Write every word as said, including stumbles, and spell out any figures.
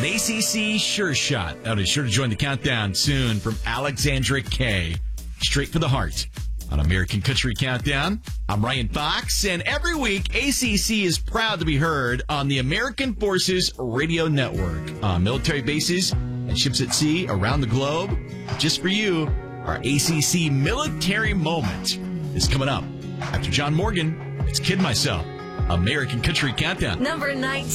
An A C C sure shot. That'll be sure to join the countdown soon from Alexandra Kay. Straight for the heart. On American Country Countdown, I'm Ryan Fox, and every week, A C C is proud to be heard on the American Forces Radio Network, on military bases and ships at sea around the globe. Just for you, our A C C Military Moment is coming up. After John Morgan, it's Kid Myself, American Country Countdown. Number nineteen.